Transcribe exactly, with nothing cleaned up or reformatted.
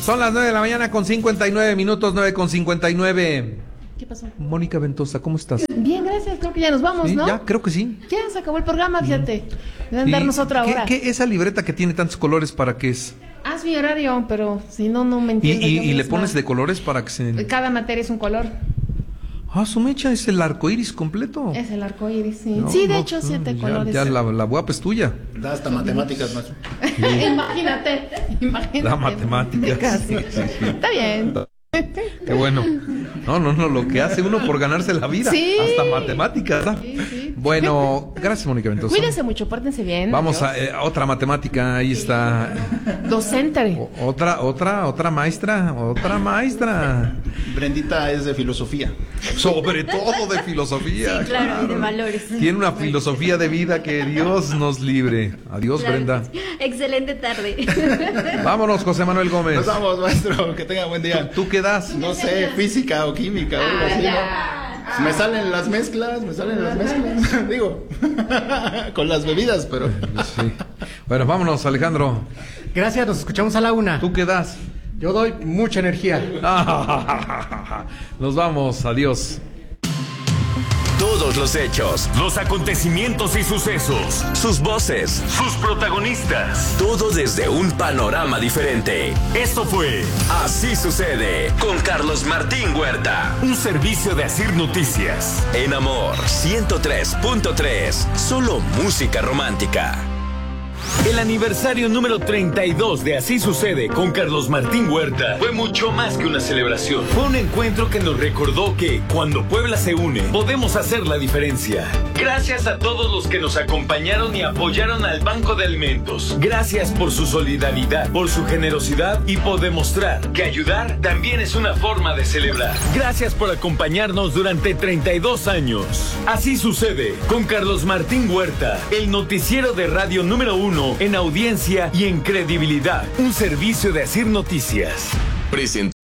Son las nueve de la mañana con cincuenta y nueve minutos, nueve con cincuenta y nueve. ¿Qué pasó? Mónica Ventosa, ¿cómo estás? Bien, gracias. Creo que ya nos vamos, ¿Sí? ¿no? Ya, creo que sí. Ya se acabó el programa, fíjate. Deben darnos otra ¿Qué, hora. ¿Qué esa libreta que tiene tantos colores para qué es? Haz mi horario, pero si no, no me Y, entiendo. y, yo y le misma. pones de colores para que se... Cada materia es un color. Ah, su mecha es el arco iris completo. Es el arco iris, sí. No, sí, de no, hecho, no, siete ya, colores. Ya la, la guapa es tuya. Da hasta matemáticas más. Imagínate, imagínate. Da matemáticas. Casi. Está bien. Qué bueno. No, no, no, lo que hace uno por ganarse la vida. Sí. Hasta matemáticas, ¿no? Sí, sí. Bueno, gracias, Mónica Ventosa. Cuídense mucho, pórtense bien. Vamos a eh, otra matemática, ahí está. Docente. O- otra, otra, otra maestra, otra maestra. Brendita es de filosofía. Sobre todo de filosofía. Sí, claro, y de valores. Tiene una filosofía de vida que Dios nos libre. Adiós, Claro Brenda. que sí. Excelente tarde. Vámonos, José Manuel Gómez. Nos vamos, maestro. Que tenga buen día. ¿Tú qué das? No sé, física o química o algo así, ¿no? Me salen las mezclas, me salen las mezclas. Digo, con las bebidas, pero. Sí. Bueno, vámonos, Alejandro. Gracias, nos escuchamos a la una. ¿Tú qué das? Yo doy mucha energía. Nos vamos, adiós. Todos los hechos, Los acontecimientos y sucesos, sus voces, sus protagonistas. todo desde un panorama diferente. Esto fue Así sucede con Carlos Martín Huerta. un servicio de Asir Noticias. En Amor ciento tres punto tres, solo música romántica. El aniversario número treinta y dos de Así Sucede con Carlos Martín Huerta fue mucho más que una celebración. Fue un encuentro que nos recordó que cuando Puebla se une, podemos hacer la diferencia. Gracias a todos los que nos acompañaron y apoyaron al Banco de Alimentos. Gracias por su solidaridad, por su generosidad y por demostrar que ayudar también es una forma de celebrar. Gracias por acompañarnos durante treinta y dos años. Así Sucede con Carlos Martín Huerta, el noticiero de radio número uno en audiencia y en credibilidad. Un servicio de Asir Noticias. Presentó